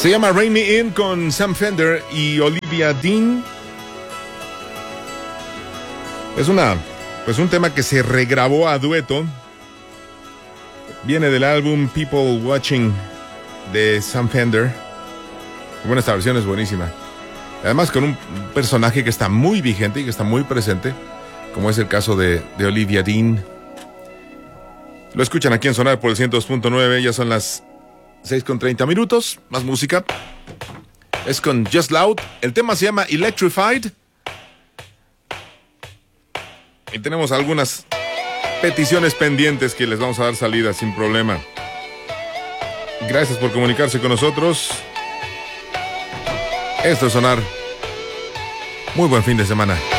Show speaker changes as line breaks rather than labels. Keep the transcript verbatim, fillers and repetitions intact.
Se llama Rain Me In con Sam Fender y Olivia Dean. Es una, pues un tema que se regrabó a dueto. Viene del álbum People Watching de Sam Fender. Bueno, esta versión es buenísima. Además con un personaje que está muy vigente y que está muy presente, como es el caso de, de Olivia Dean. Lo escuchan aquí en Sonar por el ciento dos punto nueve. Ya son las seis con treinta minutos. Más música. Es con Just Loud. El tema se llama Electrified. Y tenemos algunas peticiones pendientes que les vamos a dar salida sin problema. Gracias por comunicarse con nosotros. Esto es Sonar. Muy buen fin de semana.